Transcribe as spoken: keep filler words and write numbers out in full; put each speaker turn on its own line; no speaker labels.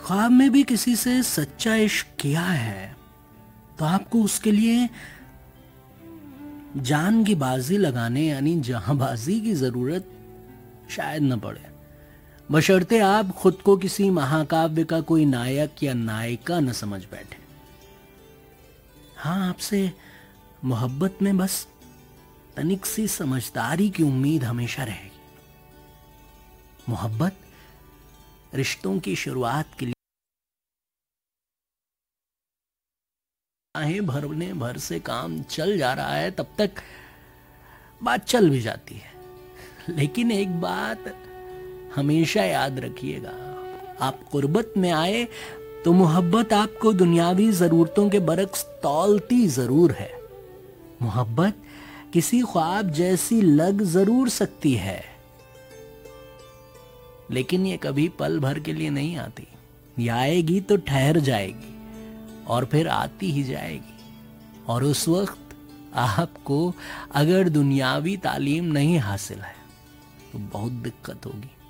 ख्वाब में भी किसी से सच्चा इश्क किया है तो आपको उसके लिए जान की बाजी लगाने यानी जहांबाजी की जरूरत शायद न पड़े, बशर्ते आप खुद को किसी महाकाव्य का कोई नायक या नायिका न समझ बैठे। हाँ, आपसे मोहब्बत में बस तनिक सी समझदारी की उम्मीद हमेशा रहेगी। मोहब्बत रिश्तों की शुरुआत के लिए चाहे भरने भर से काम चल जा रहा है तब तक बात चल भी जाती है, लेकिन एक बात हमेशा याद रखिएगा, आप कुर्बत में आए तो मोहब्बत आपको दुनियावी जरूरतों के बरक्स तौलती जरूर है। मोहब्बत किसी ख्वाब जैसी लग जरूर सकती है, लेकिन ये कभी पल भर के लिए नहीं आती। ये आएगी तो ठहर जाएगी और फिर आती ही जाएगी, और उस वक्त आपको अगर दुनियावी तालीम नहीं हासिल है तो बहुत दिक्कत होगी।